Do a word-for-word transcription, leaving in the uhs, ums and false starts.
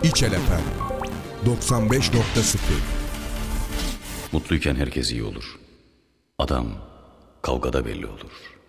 İçel Efem doksan beş nokta sıfır. Mutluyken herkes iyi olur. Adam kavgada belli olur.